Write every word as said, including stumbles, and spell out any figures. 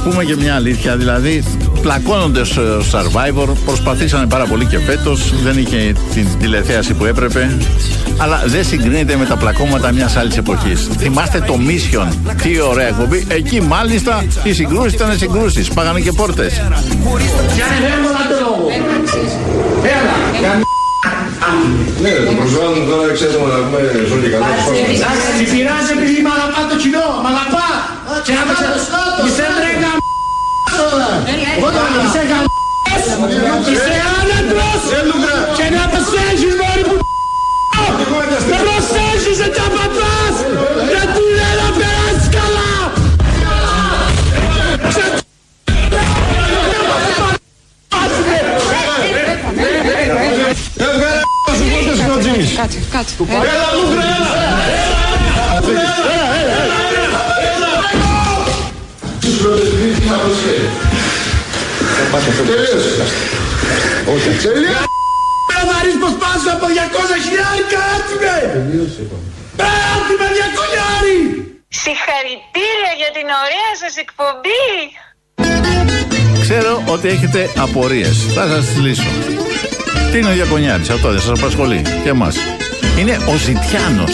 πούμε και μια αλήθεια, δηλαδή πλακώνονται στο Survivor, προσπαθήσανε πάρα πολύ και φέτος, δεν είχε την τηλεθέαση που έπρεπε, αλλά δεν συγκρίνεται με τα πλακώματα μιας άλλης εποχής. Θυμάστε το Mission, τι ωραία εκπομπή, εκεί μάλιστα οι συγκρούσεις ήταν συγκρούσεις, πάγανε και πόρτες. Ναι, το προσβάλλουν τώρα, ξέρετε, να πούμε ζω και καλά. Τι πειράζει επειδή μ' αγαπά το κοινό, μ' αγαπά. Και να πεις, είσαι ρε γαμ***ς, είσαι γαμ***ς, είσαι άνετρος και να προσέχεις μόρι που να προσέχεις σε τα παπάς, γιατί δεν να περάσεις καλά. Κάτσε, κάτσε. Έλα Λούγκρα, έλα! Τελείωσε! Θα ρίξεις πως πάσω από διακόσια χιλιάρικα, έτσι με! Πέρατε με διακόσια! Συγχαρητήρια για την ωραία σας εκπομπή! Ξέρω ότι έχετε απορίες, θα σας τις λύσω. Τι είναι ο Διακονιάρης, αυτό δεν σας απασχολεί και εμάς? Είναι ο ζητιάνος.